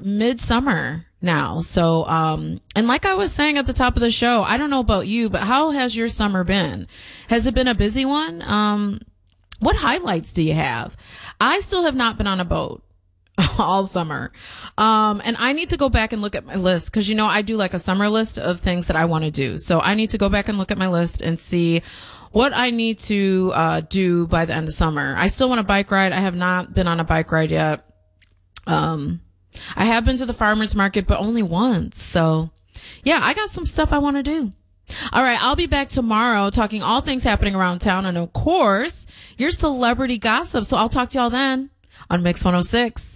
midsummer now. So, and like I was saying at the top of the show, I don't know about you, but how has your summer been? Has it been a busy one? What highlights do you have? I still have not been on a boat all summer. And I need to go back and look at my list because, you know, I do like a summer list of things that I want to do. So I need to go back and look at my list and see what I need to do by the end of summer. I still want a bike ride. I have not been on a bike ride yet. I have been to the farmer's market, but only once. So yeah, I got some stuff I want to do. All right. I'll be back tomorrow talking all things happening around town. And of course, your celebrity gossip. So I'll talk to y'all then on Mix 106.